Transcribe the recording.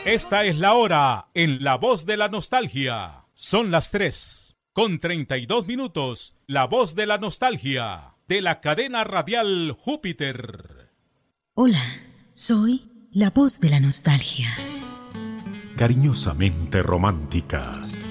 Esta es la hora en La Voz de la Nostalgia. Son las 3:32. La Voz de la Nostalgia, de la cadena radial Júpiter. Hola, soy La Voz de la Nostalgia. Cariñosamente romántica.